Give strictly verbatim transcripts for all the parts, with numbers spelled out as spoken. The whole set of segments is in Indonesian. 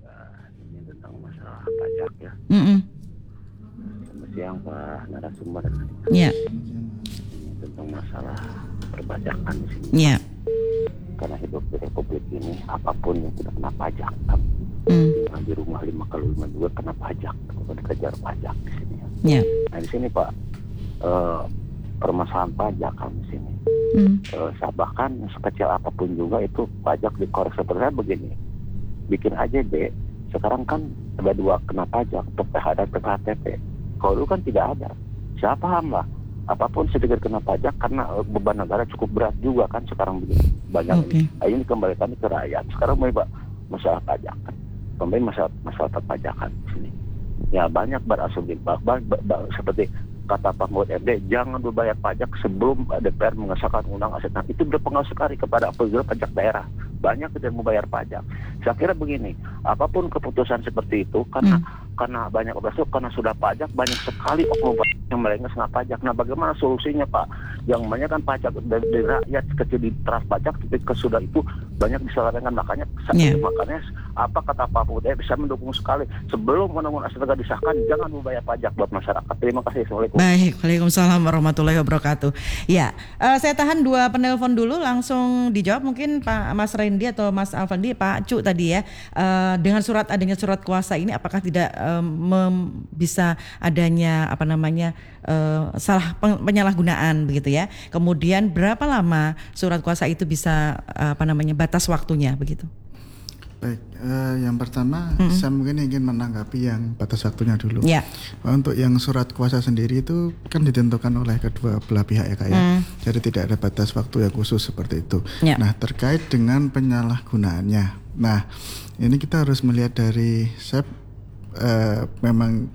Ya, ini tentang masalah pajak ya. Mm-mm. Selamat siang Pak narasumber. Ya. Ini tentang masalah perpajakan di sini. Ya. Karena hidup di Republik ini apapun yang tidak kena pajak. Mm. Tinggal di rumah lima kali lima juga kena pajak, atau dikejar pajak di sini. Ya. Nah di sini Pak, eh, permasalahan pajak kan di sini. Mm. Eh, bahkan sekecil apapun juga itu pajak dikoreksi. Seperti saya begini, bikin A J B sekarang kan ada dua kena pajak, P P H dan P P H T P. Kalau dulu kan tidak ada. Saya paham lah, apapun sedikit kena pajak karena eh, beban negara cukup berat juga kan sekarang begini banyak Okay. ini. Nah, ini dikembalikan ke rakyat. Sekarang mulai Pak masalah pajak kan, pemain masalah masalah perpajakan di sini. Ya banyak berasumsi bah, bah, bah, bah, seperti kata Pak Mahfud M D, jangan berbayar pajak sebelum D P R mengesahkan undang aset. Nah, itu berpengaruh sekali kepada pegawai pajak daerah. Banyak tidak membayar pajak. Saya kira begini, apapun keputusan seperti itu, karena hmm. karena banyak berasal, karena sudah pajak banyak sekali oknum yang mereka kena pajak. Nah, bagaimana solusinya Pak? Yang banyak kan pajak dari, dari rakyat kecil di teras pajak, ketika sudah itu banyak disalahkan. Makanya, yeah. makanya apa kata Pak Mahfud M D bisa mendukung sekali sebelum undang-undang aset negara disahkan, jangan membayar pajak buat masyarakat. Terima kasih. Assalamualaikum. Baik, waalaikumsalam warahmatullahi wabarakatuh. Ya, uh, saya tahan dua penelpon dulu, langsung dijawab mungkin Pak Mas Randy atau Mas Alfandi, Pak Cu tadi ya. Uh, dengan surat adanya surat kuasa ini, apakah tidak um, mem- bisa adanya apa namanya uh, salah penyalahgunaan begitu ya? Kemudian berapa lama surat kuasa itu bisa uh, apa namanya batas waktunya begitu? Baik, uh, yang pertama mm-hmm. saya mungkin ingin menanggapi yang batas waktunya dulu. Yeah. Untuk yang surat kuasa sendiri itu kan ditentukan oleh kedua belah pihak ya Kak ya. Mm. Jadi tidak ada batas waktu yang khusus seperti itu. Yeah. Nah terkait dengan penyalahgunaannya, nah ini kita harus melihat dari saya uh, memang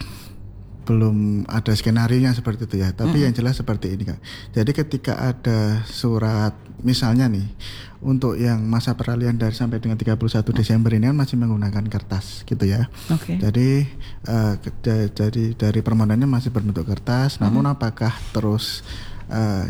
belum ada skenario-nya seperti itu ya. Tapi mm-hmm. yang jelas seperti ini Kak. Jadi ketika ada surat misalnya nih untuk yang masa peralihan dari sampai dengan tiga puluh satu Desember ini kan masih menggunakan kertas gitu ya. Okay. Jadi uh, ke- jadi dari permohonannya masih berbentuk kertas. Mm-hmm. Namun apakah terus uh,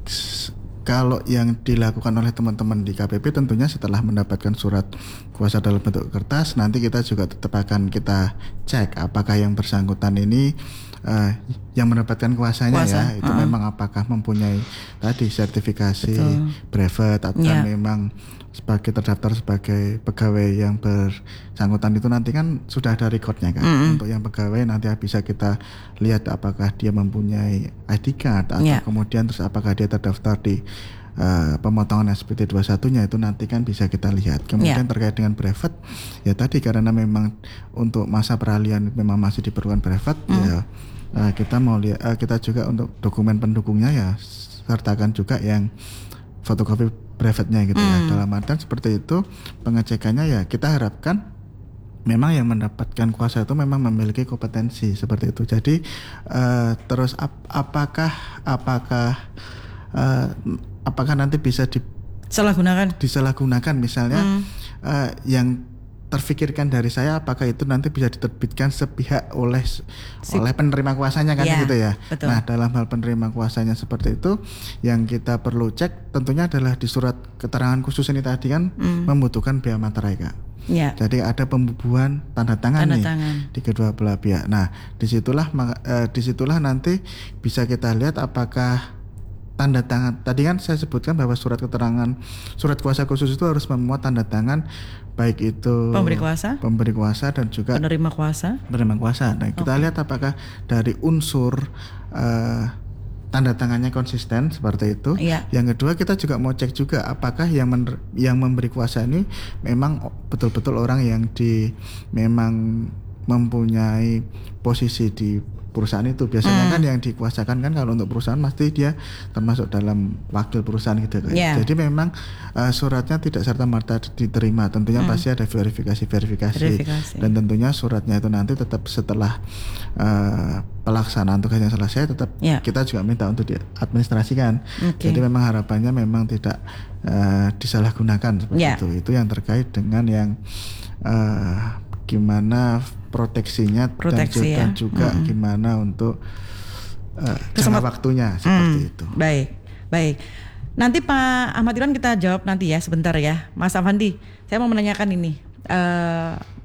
kalau yang dilakukan oleh teman-teman di K P P tentunya setelah mendapatkan surat kuasa dalam bentuk kertas, nanti kita juga tetap akan kita cek apakah yang bersangkutan ini uh, yang mendapatkan kuasanya Kuasa. ya itu uh-huh. memang apakah mempunyai tadi sertifikasi brevet atau yeah. memang sebagai terdaftar sebagai pegawai yang bersangkutan itu nanti kan sudah ada recordnya kan. Mm-hmm. Untuk yang pegawai nanti bisa kita lihat apakah dia mempunyai I D card atau yeah. kemudian terus apakah dia terdaftar di uh, pemotongan S P T dua puluh satu-nya itu nanti kan bisa kita lihat. Kemudian yeah. terkait dengan brevet ya tadi karena memang untuk masa peralihan memang masih diperlukan brevet mm. ya uh, kita mau lihat uh, kita juga untuk dokumen pendukungnya ya sertakan juga yang fotokopi brevetnya gitu hmm. ya. Dalam artian seperti itu pengecekannya ya kita harapkan memang yang mendapatkan kuasa itu memang memiliki kompetensi seperti itu. Jadi uh, terus ap- apakah apakah uh, apakah nanti bisa disalahgunakan disalahgunakan misalnya hmm. uh, yang terfikirkan dari saya apakah itu nanti bisa diterbitkan sepihak oleh si. oleh penerima kuasanya kan ya, gitu ya. Betul. Nah dalam hal penerima kuasanya seperti itu yang kita perlu cek tentunya adalah di surat keterangan khusus ini tadi kan mm. membutuhkan biaya materai Kak. Ya. Jadi ada pembubuhan tanda tangan tanda nih tangan. di kedua belah pihak. Nah disitulah eh, disitulah nanti bisa kita lihat apakah tanda tangan tadi kan saya sebutkan bahwa surat keterangan surat kuasa khusus itu harus memuat tanda tangan baik itu pemberi kuasa, pemberi kuasa dan juga penerima kuasa. Penerima kuasa. Nah, kita okay. lihat apakah dari unsur uh, tanda tangannya konsisten seperti itu. Yeah. Yang kedua kita juga mau cek juga apakah yang mener- yang memberi kuasa ini memang betul-betul orang yang di memang mempunyai posisi di perusahaan itu. Biasanya mm. kan yang dikuasakan kan kalau untuk perusahaan pasti dia termasuk dalam wakil perusahaan gitu. Yeah. Jadi memang uh, suratnya tidak serta-merta diterima. Tentunya mm. pasti ada verifikasi-verifikasi dan tentunya suratnya itu nanti tetap setelah uh, pelaksanaan tugasnya selesai tetap yeah. kita juga minta untuk diadministrasikan. Okay. Jadi memang harapannya memang tidak uh, disalahgunakan seperti yeah. itu. Itu yang terkait dengan yang uh, gimana proteksinya Proteksi, dan, ya. dan juga mm-hmm. gimana untuk uh, jangka waktunya seperti mm, itu. Baik, baik. Nanti Pak Ahmad Irwan kita jawab nanti ya sebentar ya, Mas Afandi. Saya mau menanyakan ini. Uh,